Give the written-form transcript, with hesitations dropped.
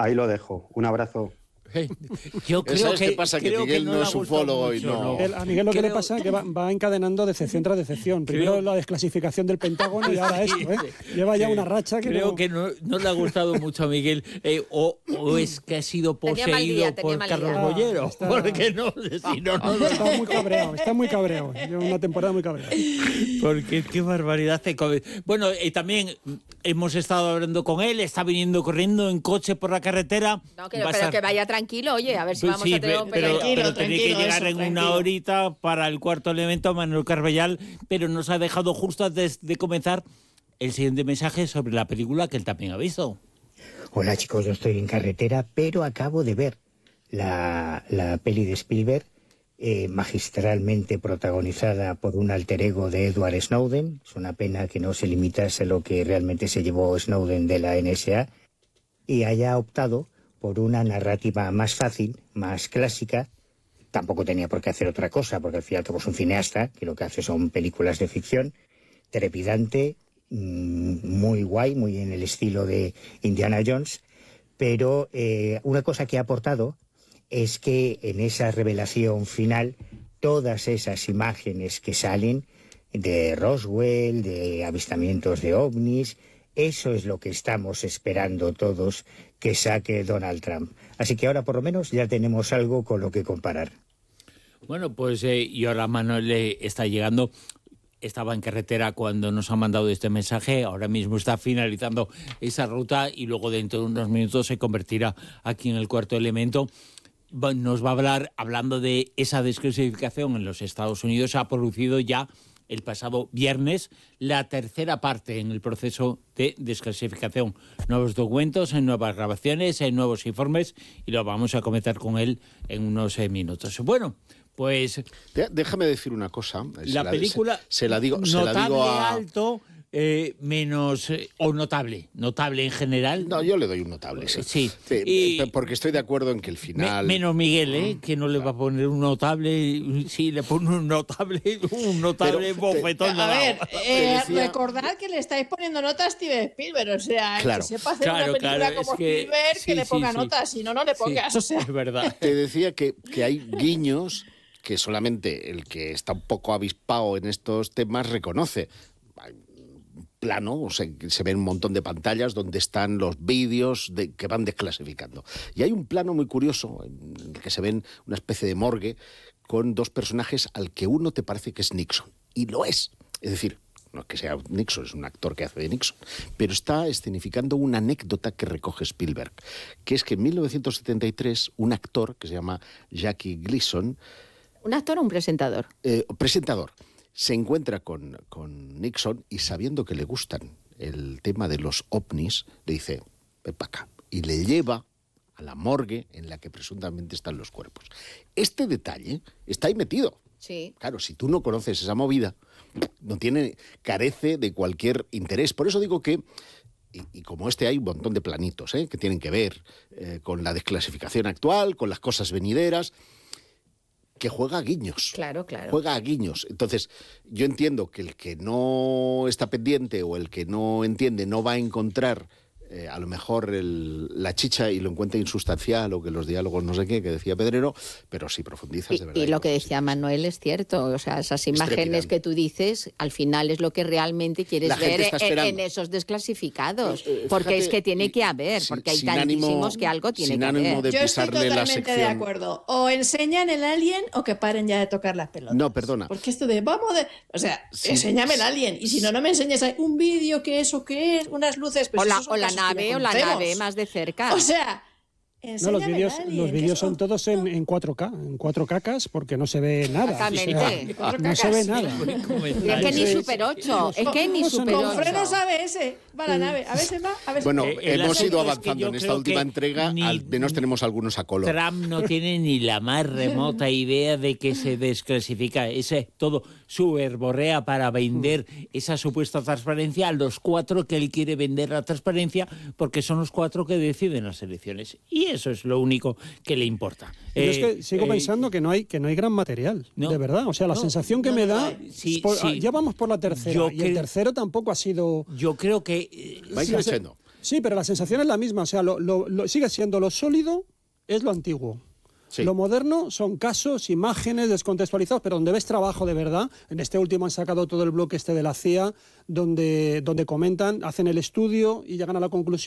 Ahí lo dejo. Un abrazo. Yo creo ¿Sabes que qué pasa? Que Miguel no es ufólogo y no... A Miguel lo que le pasa es que va encadenando decepción tras decepción. Primero la desclasificación del Pentágono y ahora esto, ¿eh? Lleva ya una racha que creo que no le ha gustado mucho a Miguel. O es que ha sido poseído por Carlos Bollero. Porque no, si no... Está muy cabreado. Lleva una temporada muy cabreada. Porque qué barbaridad. Bueno, también hemos estado hablando con él, está viniendo corriendo en coche por la carretera. No, pero que vaya tranquilo, oye, a ver si vamos a tener un pero tenía que llegar en una horita para el cuarto elemento, Manuel Carballal, pero nos ha dejado justo antes de comenzar el siguiente mensaje sobre la película que él también ha visto. Hola chicos, yo estoy en carretera, pero acabo de ver la peli de Spielberg, magistralmente protagonizada por un alter ego de Edward Snowden. Es una pena que no se limitase a lo que realmente se llevó Snowden de la NSA y haya optado por una narrativa más fácil, más clásica. Tampoco tenía por qué hacer otra cosa, porque al fin y al cabo es un cineasta, que lo que hace son películas de ficción, trepidante, muy guay, muy en el estilo de Indiana Jones, pero una cosa que ha aportado es que en esa revelación final, todas esas imágenes que salen de Roswell, de avistamientos de ovnis, eso es lo que estamos esperando todos que saque Donald Trump. Así que ahora por lo menos ya tenemos algo con lo que comparar. Bueno, pues y ahora Manuel está llegando. Estaba en carretera cuando nos ha mandado este mensaje. Ahora mismo está finalizando esa ruta y luego dentro de unos minutos se convertirá aquí en el cuarto elemento. Nos va a hablar, hablando de esa desclasificación en los Estados Unidos, se ha producido ya el pasado viernes la tercera parte en el proceso de desclasificación. Nuevos documentos, en nuevas grabaciones, en nuevos informes, y lo vamos a comentar con él en unos minutos. Bueno, pues... Déjame decir una cosa. La película se la digo a... alto... menos o notable en general. No, yo le doy un notable, sí. Porque estoy de acuerdo en que el final... menos Miguel, que no le va a poner un notable. Sí, le pone un notable bofetón. A ver, recordad que le estáis poniendo notas a Steven Spielberg, o sea, claro, que sepa hacer una película como Spielberg, que le ponga notas, si no, no le pongas, o sea... Es verdad. Te decía que hay guiños que solamente el que está un poco avispado en estos temas reconoce. Plano, o sea, se ven un montón de pantallas donde están los vídeos que van desclasificando. Y hay un plano muy curioso en el que se ven una especie de morgue con dos personajes al que uno te parece que es Nixon. Y lo es. Es decir, no es que sea Nixon, es un actor que hace de Nixon, pero está escenificando una anécdota que recoge Spielberg, que es que en 1973 un actor que se llama Jackie Gleason... ¿Un actor o un presentador? Presentador. Se encuentra con Nixon y sabiendo que le gustan el tema de los ovnis, le dice, ven para acá. Y le lleva a la morgue en la que presuntamente están los cuerpos. Este detalle está ahí metido. Sí. Claro, si tú no conoces esa movida, carece de cualquier interés. Por eso digo que, y como hay un montón de planitos que tienen que ver con la desclasificación actual, con las cosas venideras... que juega a guiños. Claro. Juega a guiños. Entonces, yo entiendo que el que no está pendiente o el que no entiende no va a encontrar a lo mejor la chicha y lo encuentra insustancial o que los diálogos no sé qué, que decía Pedrero, pero si profundizas de verdad. Y lo que decía Manuel es cierto, o sea, esas imágenes que tú dices, al final es lo que realmente quieres ver en esos desclasificados, porque fíjate, es que tiene que haber, porque hay tantísimos que algo tiene que haber. Yo estoy totalmente de acuerdo, o enseñan el alien o que paren ya de tocar las pelotas. No, perdona. Porque esto de, o sea, enséñame el alien, y si no me enseñas un vídeo, ¿qué es o qué es? Unas luces, pues o la nave más de cerca. O sea, no, los vídeos son todos en 4K, en 4K, porque no se ve nada. Exactamente. O sea, no se ve nada. Es que ni Super 8, es que ni Super 8. Con frenos ABS va la nave, a veces va, a veces bueno, hemos ido avanzando en esta última entrega, al menos tenemos algunos a color. Trump no tiene ni la más remota idea de que se desclasifica todo su verborrea para vender esa supuesta transparencia a los 4 que él quiere vender la transparencia, porque son los 4 que deciden las elecciones. Y eso es lo único que le importa. Es que sigo pensando que no hay gran material, de verdad. O sea, la sensación que me da... ya vamos por la tercera, y el tercero tampoco ha sido... Yo creo que... Va creciendo. Sí, pero la sensación es la misma. O sea, sigue siendo lo sólido, es lo antiguo. Sí. Lo moderno son casos, imágenes descontextualizados, pero donde ves trabajo de verdad. En este último han sacado todo el bloque de la CIA, donde comentan, hacen el estudio y llegan a la conclusión